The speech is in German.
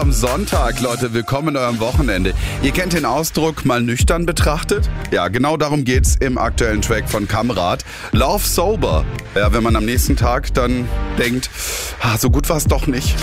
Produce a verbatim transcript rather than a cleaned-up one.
am Sonntag, Leute. Willkommen in eurem Wochenende. Ihr kennt den Ausdruck mal nüchtern betrachtet? Ja, genau darum geht's im aktuellen Track von Kamrat. Love Sober. Ja, wenn man am nächsten Tag dann denkt, ah, so gut war's doch nicht.